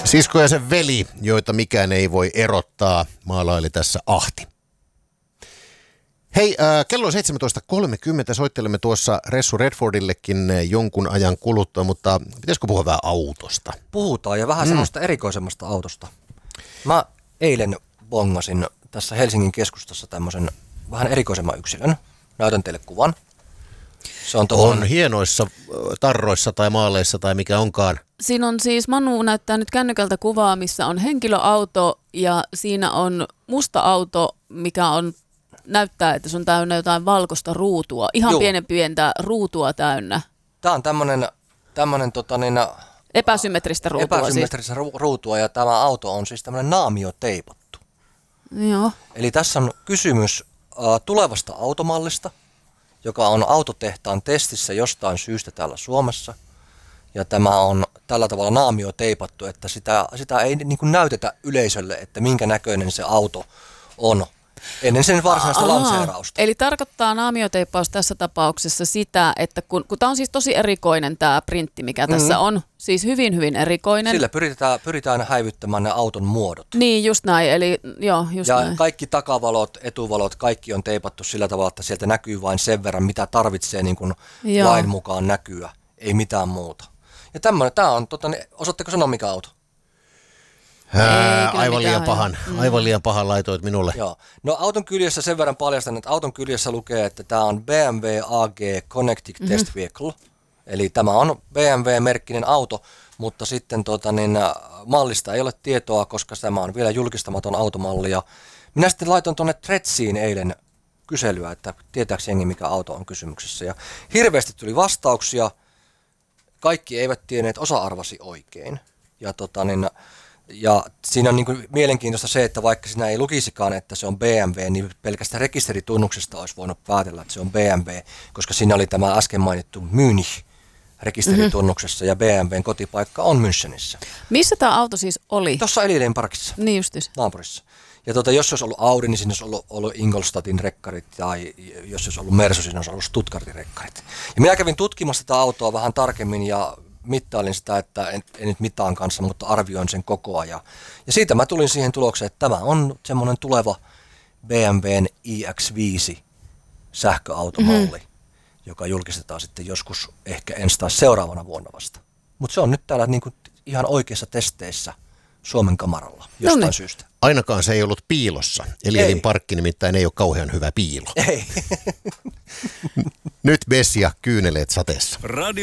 Sisko ja sen veli, joita mikään ei voi erottaa, maalaili tässä Ahti. Hei, kello on 17.30. Soittelemme tuossa Ressu Redfordillekin jonkun ajan kuluttua, mutta pitäisikö puhua vähän autosta? Puhutaan ja vähän semmoista erikoisemmasta autosta. Mä eilen bongasin tässä Helsingin keskustassa tämmöisen vähän erikoisemman yksilön. Näytän teille kuvan. Se on hienoissa tarroissa tai maaleissa tai mikä onkaan. Siinä on siis, Manu näyttää nyt kännykältä kuvaa, missä on henkilöauto ja siinä on musta auto, mikä näyttää, että se on täynnä jotain valkoista ruutua. Ihan pientä ruutua täynnä. Tämä on tämmöinen epäsymmetristä ruutua ja tämä auto on siis tämmöinen naamioteipattu. Joo. Eli tässä on kysymys tulevasta automallista, joka on autotehtaan testissä jostain syystä täällä Suomessa. Ja tämä on tällä tavalla naamioteipattu, että sitä ei niin kuin näytetä yleisölle, että minkä näköinen se auto on ennen sen varsinaista lanseerausta. Eli tarkoittaa naamioteippaus tässä tapauksessa sitä, että kun tämä on siis tosi erikoinen tämä printti, mikä tässä on, siis hyvin, hyvin erikoinen. Sillä pyritään häivyttämään ne auton muodot. Niin, just näin. Eli, joo, just ja näin. Kaikki takavalot, etuvalot, kaikki on teipattu sillä tavalla, että sieltä näkyy vain sen verran, mitä tarvitsee niin kuin lain mukaan näkyä, ei mitään muuta. Ja tämä on, osaatteko sanoa mikä auto? Aivan liian pahan laitoit minulle. Joo. No auton kyljessä sen verran paljastan, että auton kyljessä lukee, että tämä on BMW AG Connected Test Vehicle. Eli tämä on BMW-merkkinen auto, mutta sitten mallista ei ole tietoa, koska tämä on vielä julkistamaton automalli. Ja minä sitten laitoin tuonne Threadsiin eilen kyselyä, että tietääkö jengi mikä auto on kysymyksessä. Ja hirveästi tuli vastauksia. Kaikki eivät tienneet, osa arvasi oikein. Ja siinä on niin kuin mielenkiintoista se, että vaikka siinä ei lukisikaan, että se on BMW, niin pelkästään rekisteritunnuksesta olisi voinut päätellä, että se on BMW, koska siinä oli tämä äsken mainittu Munich rekisteritunnuksessa ja BMWn kotipaikka on Münchenissä. Missä tämä auto siis oli? Tuossa Elilien parkissa. Niin justis. Naapurissa. Ja jos se olisi ollut Audi, niin siinä olisi ollut Ingolstadtin rekkarit, tai jos se olisi ollut Mersu, siinä olisi ollut Stuttgartin rekkarit. Ja minä kävin tutkimassa tätä autoa vähän tarkemmin ja mittailin sitä, että en nyt mitään kanssa, mutta arvioin sen kokoa. Ja siitä mä tulin siihen tulokseen, että tämä on semmoinen tuleva BMWn iX5 sähköautomalli, joka julkistetaan sitten joskus ehkä ensi tai seuraavana vuonna vasta. Mutta se on nyt täällä niin kuin ihan oikeassa testeissä Suomen kamaralla jostain syystä. Ainakaan se ei ollut piilossa. Elin parkki nimittäin ei ole kauhean hyvä piilo. Ei. Nyt Bessia kyyneleet sateessa.